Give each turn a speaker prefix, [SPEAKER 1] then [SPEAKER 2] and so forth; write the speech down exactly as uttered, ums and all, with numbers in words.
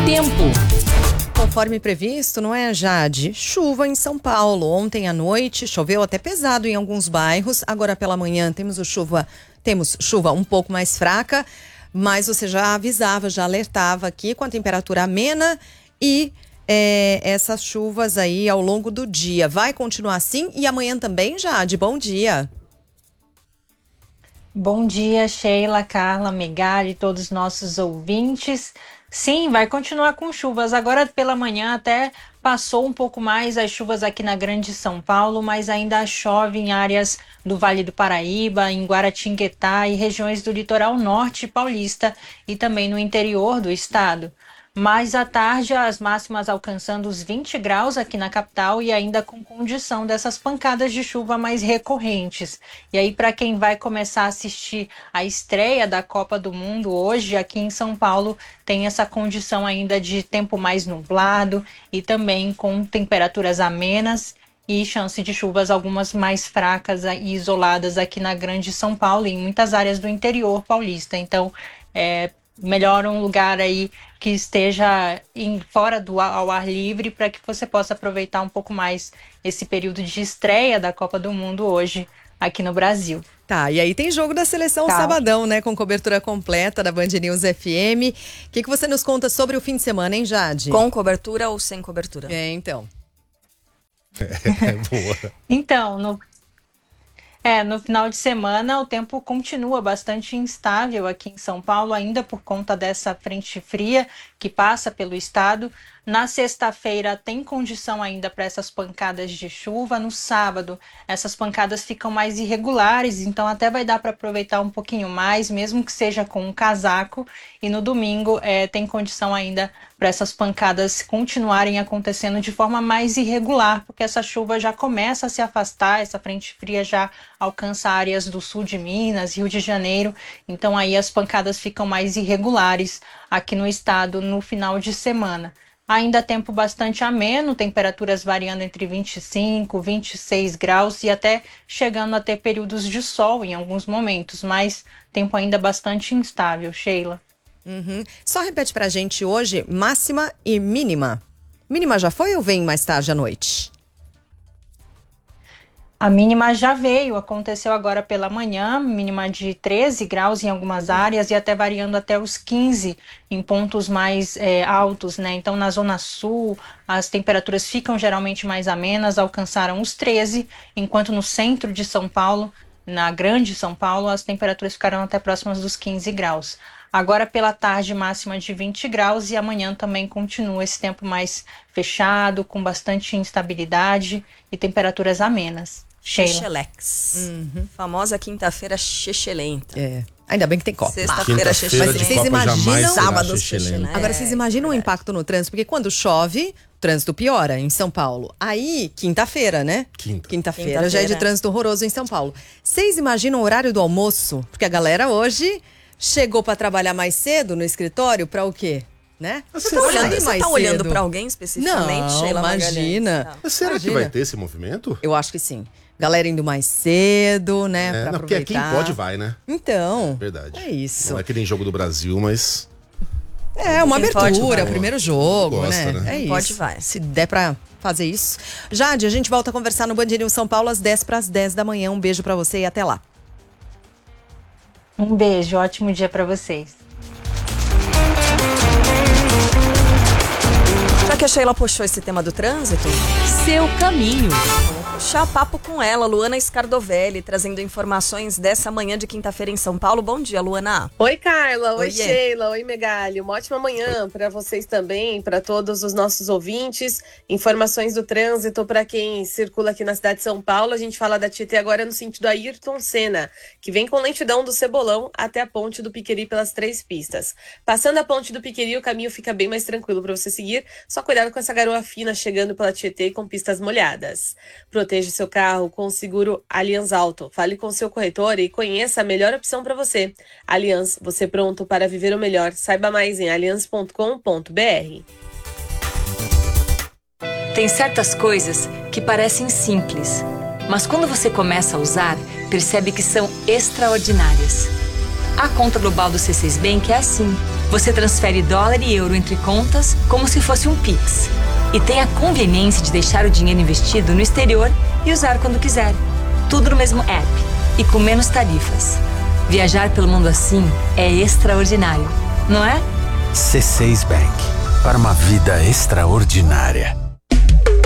[SPEAKER 1] Tempo.
[SPEAKER 2] Conforme previsto, não é, Jade? Chuva em São Paulo. Ontem à noite choveu até pesado em alguns bairros. Agora pela manhã temos, o chuva, temos chuva um pouco mais fraca, mas você já avisava, já alertava aqui com a temperatura amena e é, essas chuvas aí ao longo do dia. Vai continuar assim e amanhã também, Jade? Bom dia.
[SPEAKER 3] Bom dia, Sheila, Carla, Megali e todos os nossos ouvintes. Sim, vai continuar com chuvas. Agora pela manhã até passou um pouco mais as chuvas aqui na Grande São Paulo, mas ainda chove em áreas do Vale do Paraíba, em Guaratinguetá e regiões do litoral norte paulista e também no interior do estado. Mais à tarde, as máximas alcançando os vinte graus aqui na capital e ainda com condição dessas pancadas de chuva mais recorrentes. E aí, para quem vai começar a assistir a estreia da Copa do Mundo hoje, aqui em São Paulo, tem essa condição ainda de tempo mais nublado e também com temperaturas amenas e chance de chuvas algumas mais fracas e isoladas aqui na Grande São Paulo e em muitas áreas do interior paulista. Então, é melhor um lugar aí que esteja em, fora do ao ar livre para que você possa aproveitar um pouco mais esse período de estreia da Copa do Mundo hoje aqui no Brasil.
[SPEAKER 2] Tá, e aí tem jogo da seleção
[SPEAKER 3] tá.
[SPEAKER 2] sabadão, né? Com cobertura completa da Band News F M. O que, que você nos conta sobre o fim de semana, hein, Jade?
[SPEAKER 1] Com cobertura ou sem cobertura?
[SPEAKER 2] É, então.
[SPEAKER 4] É, boa.
[SPEAKER 3] Então, no É, no final de semana o tempo continua bastante instável aqui em São Paulo, ainda por conta dessa frente fria que passa pelo estado. Na sexta-feira tem condição ainda para essas pancadas de chuva. No sábado, essas pancadas ficam mais irregulares, então até vai dar para aproveitar um pouquinho mais, mesmo que seja com um casaco. E no domingo é, tem condição ainda para essas pancadas continuarem acontecendo de forma mais irregular, porque essa chuva já começa a se afastar, essa frente fria já alcança áreas do sul de Minas, Rio de Janeiro, então aí as pancadas ficam mais irregulares aqui no estado no final de semana. Ainda tempo bastante ameno, temperaturas variando entre vinte e cinco, vinte e seis graus e até chegando a ter períodos de sol em alguns momentos, mas tempo ainda bastante instável, Sheila.
[SPEAKER 2] Uhum. Só repete pra gente hoje, máxima e mínima. Mínima já foi ou vem mais tarde à noite?
[SPEAKER 3] A mínima já veio, aconteceu agora pela manhã, mínima de treze graus em algumas áreas e até variando até os quinze em pontos mais é, altos, né? Então, na Zona Sul, as temperaturas ficam geralmente mais amenas, alcançaram os treze, enquanto no centro de São Paulo, na Grande São Paulo, as temperaturas ficaram até próximas dos quinze graus. Agora pela tarde, máxima de vinte graus e amanhã também continua esse tempo mais fechado, com bastante instabilidade e temperaturas amenas.
[SPEAKER 1] Xexelex. Uhum. Famosa quinta-feira xexelenta.
[SPEAKER 2] É. Ainda bem que tem Copa.
[SPEAKER 1] Sexta-feira xexelenta.
[SPEAKER 2] Mas vocês imaginam
[SPEAKER 4] sábado
[SPEAKER 1] xexelenta.
[SPEAKER 2] Agora vocês imaginam o impacto no trânsito? Porque quando chove, o trânsito piora em São Paulo. Aí, quinta-feira, né?
[SPEAKER 4] Quinta.
[SPEAKER 2] Quinta-feira
[SPEAKER 1] Quinta-feira.
[SPEAKER 2] já é de trânsito horroroso em São Paulo. Vocês imaginam o horário do almoço? Porque a galera hoje chegou pra trabalhar mais cedo no escritório pra o quê? Né?
[SPEAKER 1] Você tá olhando, você tá olhando pra alguém especificamente,
[SPEAKER 2] Não,
[SPEAKER 1] Sheila
[SPEAKER 2] imagina.
[SPEAKER 1] Magalhães?
[SPEAKER 4] Mas será
[SPEAKER 2] Imagina.
[SPEAKER 4] que vai ter esse movimento?
[SPEAKER 2] Eu acho que sim. Galera indo mais cedo, né?
[SPEAKER 4] É,
[SPEAKER 2] pra
[SPEAKER 4] não, porque
[SPEAKER 2] aproveitar.
[SPEAKER 4] quem pode vai, né?
[SPEAKER 2] Então,
[SPEAKER 4] Verdade.
[SPEAKER 2] é isso.
[SPEAKER 4] Não é que nem jogo do Brasil, mas...
[SPEAKER 2] É, uma
[SPEAKER 1] Quem
[SPEAKER 2] abertura,
[SPEAKER 1] pode, vai.
[SPEAKER 2] o primeiro jogo,
[SPEAKER 4] Gosta,
[SPEAKER 2] né?
[SPEAKER 4] né?
[SPEAKER 2] É isso.
[SPEAKER 1] Pode, vai.
[SPEAKER 2] Se der pra fazer isso. Jade, a gente volta a conversar no Band News São Paulo às dez para as dez da manhã. Um beijo pra você e até lá.
[SPEAKER 3] Um beijo, ótimo dia para vocês.
[SPEAKER 1] Já que a Sheila puxou esse tema do trânsito,
[SPEAKER 5] Seu caminho.
[SPEAKER 1] vamos puxar papo com ela, Luana Scardovelli, trazendo informações dessa manhã de quinta-feira em São Paulo. Bom dia, Luana.
[SPEAKER 6] Oi, Carla. Oi,
[SPEAKER 1] Oiê.
[SPEAKER 6] Sheila. Oi, Megali. Uma ótima manhã para vocês também, para todos os nossos ouvintes. Informações do trânsito para quem circula aqui na cidade de São Paulo. A gente fala da Tietê agora no sentido Ayrton Senna, que vem com lentidão do Cebolão até a ponte do Piqueri pelas três pistas. Passando a ponte do Piqueri, o caminho fica bem mais tranquilo para você seguir. Só cuidado com essa garoa fina chegando pela Tietê com pistas molhadas. Proteja seu carro com o seguro Allianz Auto. Fale com seu corretor e conheça a melhor opção para você. Allianz, você pronto para viver o melhor. Saiba mais em allianz ponto com ponto b r.
[SPEAKER 5] Tem certas coisas que parecem simples, mas quando você começa a usar, percebe que são extraordinárias. A conta global do C seis Bank é assim. Você transfere dólar e euro entre contas como se fosse um Pix. E tem a conveniência de deixar o dinheiro investido no exterior e usar quando quiser. Tudo no mesmo app e com menos tarifas. Viajar pelo mundo assim é extraordinário, não é?
[SPEAKER 7] C seis Bank, para uma vida extraordinária.